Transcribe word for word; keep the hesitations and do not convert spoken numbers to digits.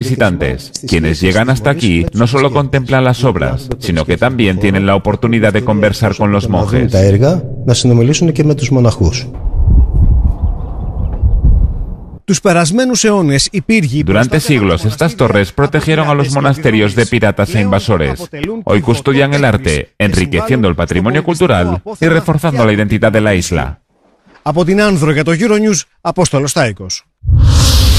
visitantes. Quienes llegan hasta aquí no solo contemplan las obras, sino que también tienen la oportunidad de conversar con los monjes. Durante siglos, estas torres protegieron a los monasterios de piratas e invasores. Hoy custodian el arte, enriqueciendo el patrimonio cultural y reforzando la identidad de la isla. Από την Άνδρο για το Euronews, Απόστολος Τάικος.